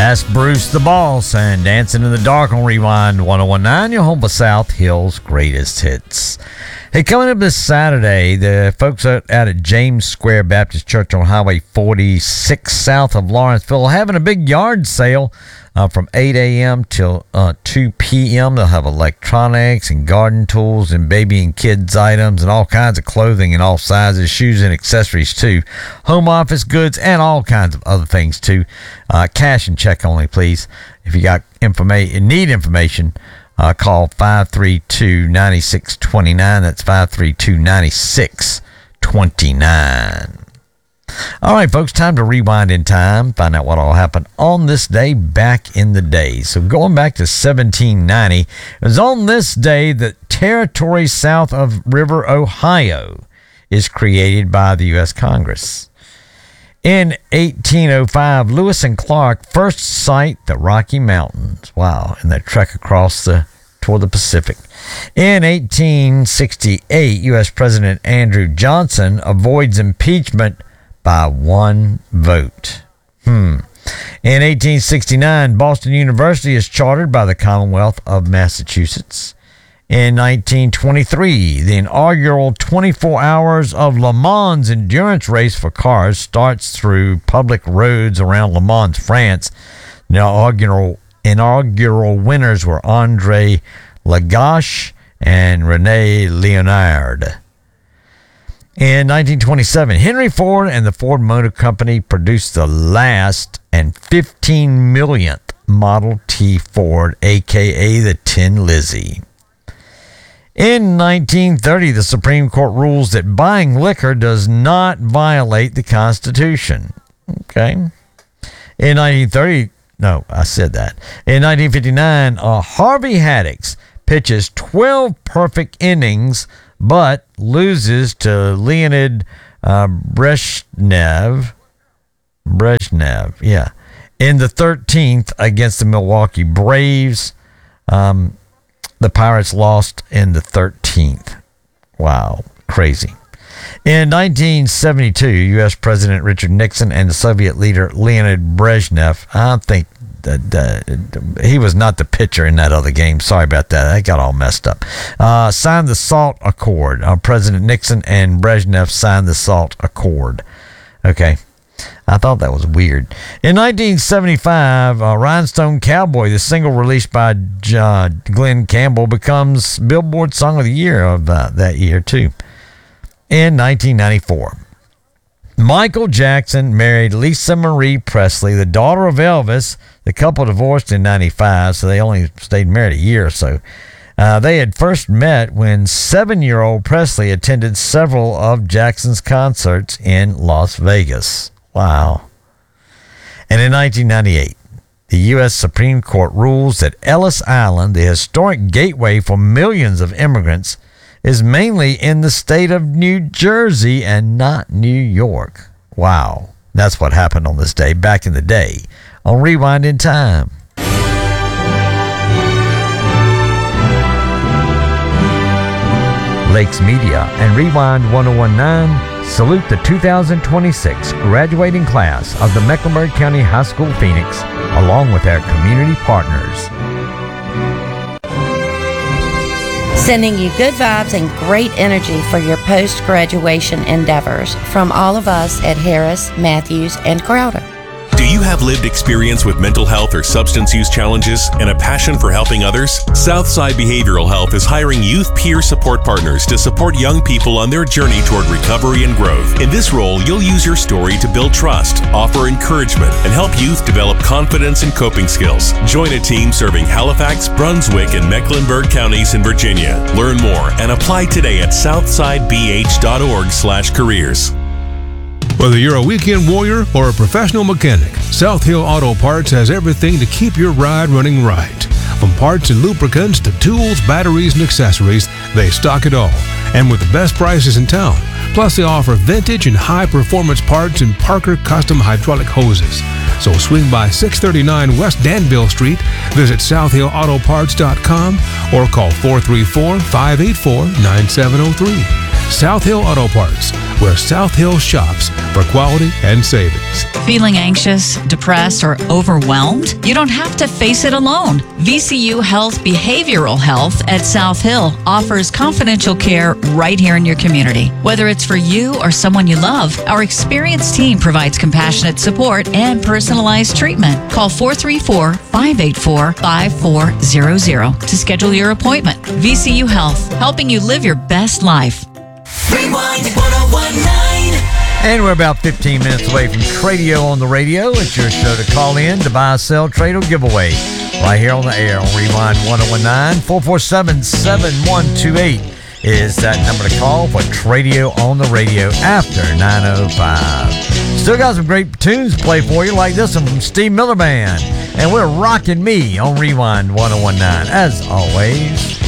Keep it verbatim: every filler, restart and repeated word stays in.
That's Bruce the Boss and Dancing in the Dark on Rewind one oh one point nine, your home for South Hill's greatest hits. Hey, coming up this Saturday, the folks out at James Square Baptist Church on Highway forty-six south of Lawrenceville are having a big yard sale uh, from eight a.m. till uh, two p.m. They'll have electronics and garden tools and baby and kids items and all kinds of clothing in all sizes, shoes and accessories too, home office goods and all kinds of other things too. Uh, cash and check only, please. If you got information, need information, Uh, call five three two, nine six two nine. That's five three two, nine six two nine. All right, folks, time to rewind in time, find out what all happened on this day back in the day. So going back to seventeen ninety, it was on this day that territory south of River Ohio is created by the U S Congress. In eighteen oh five, Lewis and Clark first sight the Rocky Mountains. Wow, and they trek across the toward the Pacific. In eighteen sixty-eight, U S President Andrew Johnson avoids impeachment by one vote. Hmm. In eighteen sixty-nine, Boston University is chartered by the Commonwealth of Massachusetts. In nineteen twenty-three, the inaugural twenty-four hours of Le Mans endurance race for cars starts through public roads around Le Mans, France. The inaugural, inaugural winners were Andre Lagache and René Léonard. In nineteen twenty-seven, Henry Ford and the Ford Motor Company produced the last and fifteen millionth Model T Ford, a k a the Tin Lizzie. In nineteen thirty, the Supreme Court rules that buying liquor does not violate the Constitution. Okay. In nineteen thirty, no, I said that. In nineteen fifty-nine, uh, Harvey Haddix pitches twelve perfect innings, but loses to Leonid uh, Brezhnev. Brezhnev, yeah. In the thirteenth against the Milwaukee Braves. Um, The Pirates lost in the thirteenth. Wow, crazy. In nineteen seventy-two, U S President Richard Nixon and the Soviet leader Leonid Brezhnev, I think that uh, he was not the pitcher in that other game. Sorry about that. I got all messed up. Uh, signed the SALT Accord. Uh, President Nixon and Brezhnev signed the SALT Accord. Okay. I thought that was weird. In nineteen seventy-five, uh, Rhinestone Cowboy, the single released by uh, Glenn Campbell, becomes Billboard Song of the Year of uh, that year, too. In nineteen ninety-four, Michael Jackson married Lisa Marie Presley, the daughter of Elvis. The couple divorced in ninety-five, so they only stayed married a year or so. Uh, they had first met when seven-year-old Presley attended several of Jackson's concerts in Las Vegas. Wow. And in nineteen ninety-eight, the U S Supreme Court rules that Ellis Island, the historic gateway for millions of immigrants, is mainly in the state of New Jersey and not New York. Wow. That's what happened on this day back in the day on Rewind in Time. Lakes Media and Rewind one oh one point nine salute the two thousand twenty-six graduating class of the Mecklenburg County High School Phoenix, along with our community partners. Sending you good vibes and great energy for your post-graduation endeavors from all of us at Harris, Matthews, and Crowder. Do you have lived experience with mental health or substance use challenges and a passion for helping others? Southside Behavioral Health is hiring youth peer support partners to support young people on their journey toward recovery and growth. In this role, you'll use your story to build trust, offer encouragement, and help youth develop confidence and coping skills. Join a team serving Halifax, Brunswick, and Mecklenburg counties in Virginia. Learn more and apply today at southsidebh.org slash careers. Whether you're a weekend warrior or a professional mechanic, South Hill Auto Parts has everything to keep your ride running right. From parts and lubricants to tools, batteries, and accessories, they stock it all. And with the best prices in town. Plus, they offer vintage and high-performance parts and Parker custom hydraulic hoses. So swing by six thirty-nine West Danville Street, visit south hill auto parts dot com, or call four three four, five eight four, nine seven zero three. South Hill Auto Parts, where South Hill shops for quality and savings. Feeling anxious, depressed, or overwhelmed? You don't have to face it alone. V C U Health Behavioral Health at South Hill offers confidential care right here in your community. Whether it's for you or someone you love, our experienced team provides compassionate support and personalized treatment. Call four three four, five eight four, five four zero zero to schedule your appointment. V C U Health, helping you live your best life. Rewind ten nineteen. And we're about fifteen minutes away from Tradio on the radio. It's your show to call in to buy, sell, trade, or giveaway. Right here on the air on Rewind ten nineteen. four four seven, seven one two eight is that number to call for Tradio on the radio after nine oh five. Still got some great tunes to play for you, like this one from Steve Miller Band. And we're rocking me on Rewind ten nineteen. As always,